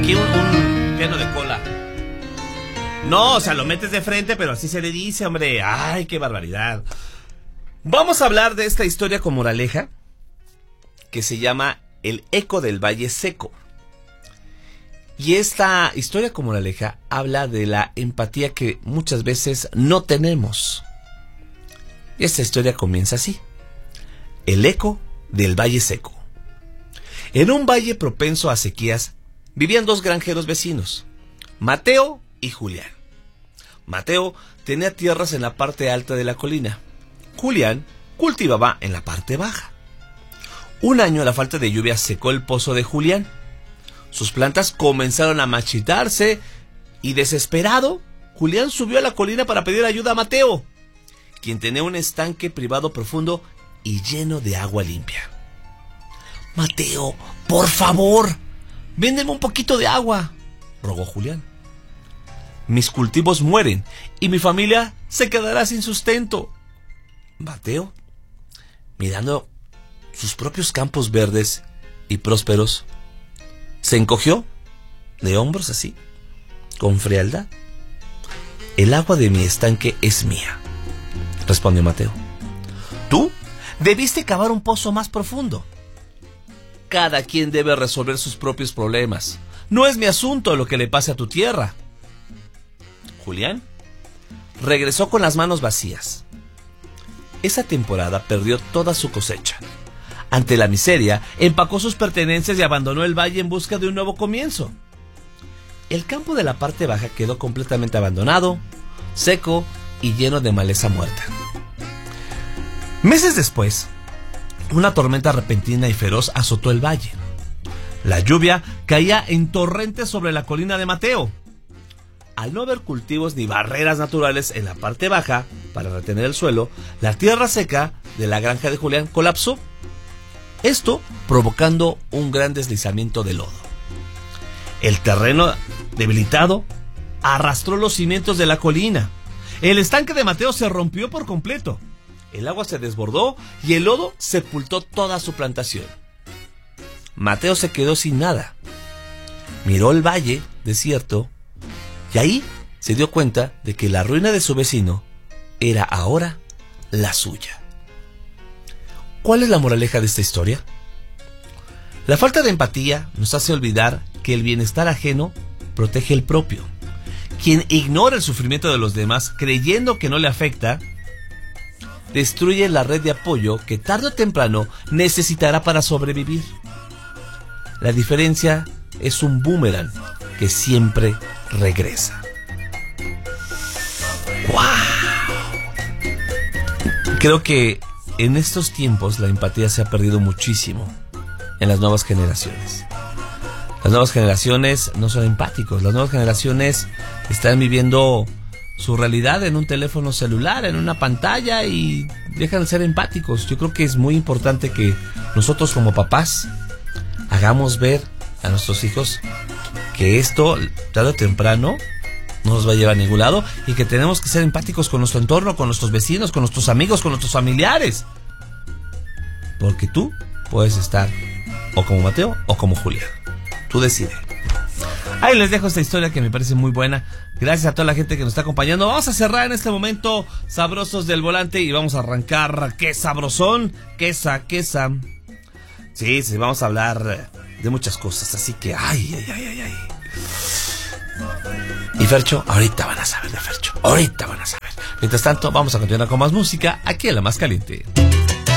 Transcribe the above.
aquí un piano de cola. No, o sea, lo metes de frente, pero así se le dice, hombre. Ay, qué barbaridad. Vamos a hablar de esta historia con moraleja que se llama El eco del Valle Seco. Y esta historia con moraleja habla de la empatía que muchas veces no tenemos. Y esta historia comienza así. El eco del Valle Seco. En un valle propenso a sequías vivían dos granjeros vecinos, Mateo y Julián. Mateo tenía tierras en la parte alta de la colina. Julián cultivaba en la parte baja. Un año la falta de lluvia secó el pozo de Julián. Sus plantas comenzaron a marchitarse y desesperado, Julián subió a la colina para pedir ayuda a Mateo, quien tenía un estanque privado profundo y lleno de agua limpia. Mateo, por favor, véndeme un poquito de agua, rogó Julián. Mis cultivos mueren y mi familia se quedará sin sustento. Mateo, mirando sus propios campos verdes y prósperos, se encogió de hombros así, con frialdad. El agua de mi estanque es mía, respondió Mateo. Tú debiste cavar un pozo más profundo. Cada quien debe resolver sus propios problemas. No es mi asunto lo que le pase a tu tierra. Julián regresó con las manos vacías. Esa temporada perdió toda su cosecha. Ante la miseria, empacó sus pertenencias y abandonó el valle en busca de un nuevo comienzo. El campo de la parte baja quedó completamente abandonado, seco y lleno de maleza muerta. Meses después, una tormenta repentina y feroz azotó el valle. La lluvia caía en torrentes sobre la colina de Mateo. Al no haber cultivos ni barreras naturales en la parte baja para retener el suelo, la tierra seca de la granja de Julián colapsó. Esto provocando un gran deslizamiento de lodo. El terreno debilitado arrastró los cimientos de la colina. El estanque de Mateo se rompió por completo. El agua se desbordó y el lodo sepultó toda su plantación. Mateo se quedó sin nada. Miró el valle desierto y ahí se dio cuenta de que la ruina de su vecino era ahora la suya. ¿Cuál es la moraleja de esta historia? La falta de empatía nos hace olvidar que el bienestar ajeno protege el propio. Quien ignora el sufrimiento de los demás creyendo que no le afecta, destruye la red de apoyo que tarde o temprano necesitará para sobrevivir. La diferencia es un boomerang que siempre regresa. ¡Wow! Creo que en estos tiempos la empatía se ha perdido muchísimo en las nuevas generaciones. Las nuevas generaciones no son empáticos. Las nuevas generaciones están viviendo su realidad en un teléfono celular, en una pantalla, y dejan de ser empáticos. Yo creo que es muy importante que nosotros como papás hagamos ver a nuestros hijos que esto, tarde o temprano, no nos va a llevar a ningún lado y que tenemos que ser empáticos con nuestro entorno, con nuestros vecinos, con nuestros amigos, con nuestros familiares. Porque tú puedes estar o como Mateo o como Julián. Tú decides. Ahí les dejo esta historia que me parece muy buena. Gracias a toda la gente que nos está acompañando. Vamos a cerrar en este momento Sabrosos del Volante y vamos a arrancar. ¡Qué sabrosón! ¡Quesa! Sí, vamos a hablar de muchas cosas. Así que, ay. Y Fercho, ahorita van a saber de Fercho. Ahorita van a saber. Mientras tanto, vamos a continuar con más música aquí en La Más Caliente.